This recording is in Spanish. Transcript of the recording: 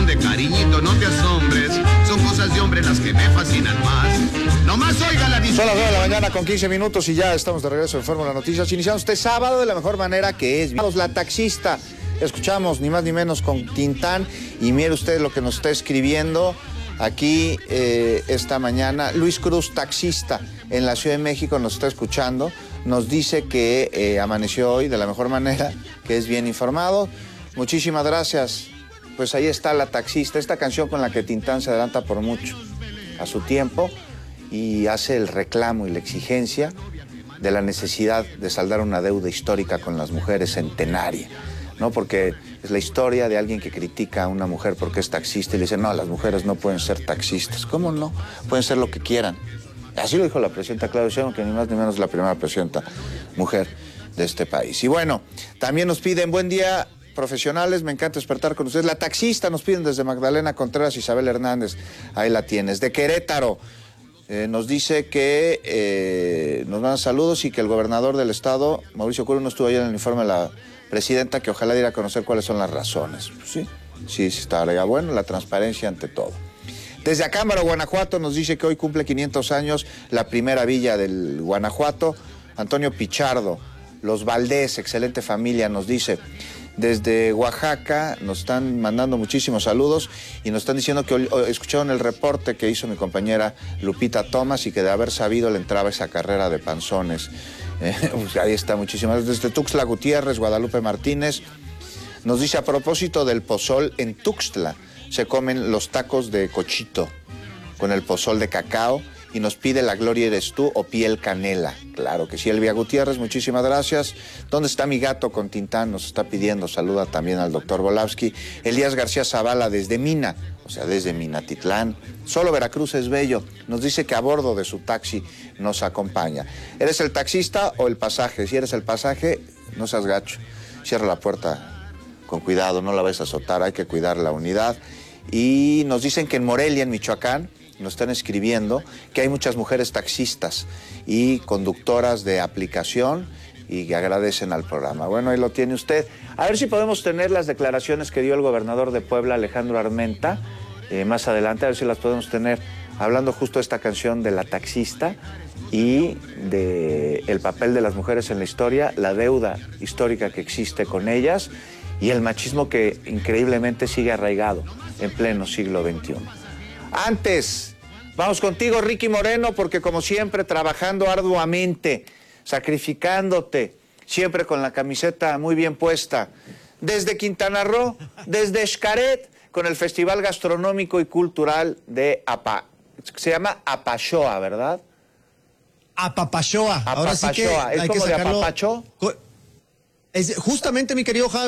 de cariñito, no te asombres. Son cosas de hombre las que me fascinan más. Nomás oiga la Son las 9 de la mañana con 15 minutos y ya estamos de regreso en Fórmula Noticias. Iniciamos este sábado de la mejor manera que es. La taxista. Escuchamos ni más ni menos con Tintán. Y mire usted lo que nos está escribiendo aquí esta mañana. Luis Cruz, taxista en la Ciudad de México, nos está escuchando. Nos dice que amaneció hoy de la mejor manera, que es bien informado. Muchísimas gracias. Pues ahí está la taxista, esta canción con la que Tintán se adelanta por mucho a su tiempo y hace el reclamo y la exigencia de la necesidad de saldar una deuda histórica con las mujeres centenaria, ¿no? Porque es la historia de alguien que critica a una mujer porque es taxista y le dice, no, las mujeres no pueden ser taxistas. ¿Cómo no? Pueden ser lo que quieran. Así lo dijo la presidenta Claudia Sheinbaum, que ni más ni menos es la primera presidenta mujer de este país. Y bueno, también nos piden buen día, profesionales, me encanta despertar con ustedes. La taxista nos piden desde Magdalena Contreras, Isabel Hernández, ahí la tienes. De Querétaro, nos dice que nos mandan saludos y que el gobernador del estado, Mauricio Curi, no estuvo ayer en el informe de la presidenta, que ojalá diera a conocer cuáles son las razones. Pues sí estaría bueno, la transparencia ante todo. Desde Acámbaro, Guanajuato, nos dice que hoy cumple 500 años la primera villa del Guanajuato. Antonio Pichardo, los Valdés, excelente familia, nos dice. Desde Oaxaca nos están mandando muchísimos saludos y nos están diciendo que escucharon el reporte que hizo mi compañera Lupita Thomas y que de haber sabido le entraba esa carrera de panzones. Pues ahí está, muchísimas. Desde Tuxtla Gutiérrez, Guadalupe Martínez, nos dice a propósito del pozol en Tuxtla, se comen los tacos de cochito con el pozol de cacao y nos pide La Gloria Eres Tú o Piel Canela. Claro que sí. Elvia Gutiérrez, muchísimas gracias. ¿Dónde está mi gato con Tintán? Nos está pidiendo. Saluda también al doctor Volavsky. Elías García Zavala desde Mina, o sea, desde Minatitlán. Solo Veracruz es bello. Nos dice que a bordo de su taxi nos acompaña. ¿Eres el taxista o el pasaje? Si eres el pasaje, no seas gacho. Cierra la puerta con cuidado, no la vayas a azotar, hay que cuidar la unidad. Y nos dicen que en Morelia, en Michoacán, nos están escribiendo que hay muchas mujeres taxistas y conductoras de aplicación y que agradecen al programa. Bueno, ahí lo tiene usted. A ver si podemos tener las declaraciones que dio el gobernador de Puebla, Alejandro Armenta, más adelante, a ver si las podemos tener, hablando justo de esta canción de la taxista y del papel de las mujeres en la historia, la deuda histórica que existe con ellas y el machismo que increíblemente sigue arraigado en pleno siglo XXI. Antes, vamos contigo, Ricky Moreno, porque como siempre, trabajando arduamente, sacrificándote, siempre con la camiseta muy bien puesta, desde Quintana Roo, desde Xcaret, con el Festival Gastronómico y Cultural de se llama Apachoa, ¿verdad? Apapachoa. Ahora sí que ¿Es hay como que de sacarlo. apapacho? Justamente, mi querido Javi.